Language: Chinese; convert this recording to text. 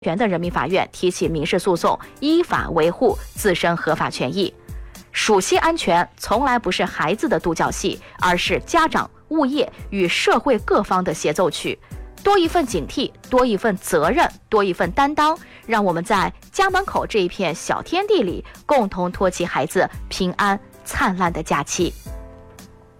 权的人民法院提起民事诉讼，依法维护自身合法权益。暑期安全从来不是孩子的独角戏，而是家长、物业与社会各方的协奏曲。多一份警惕，多一份责任，多一份担当，让我们在家门口这一片小天地里，共同托起孩子平安灿烂的假期。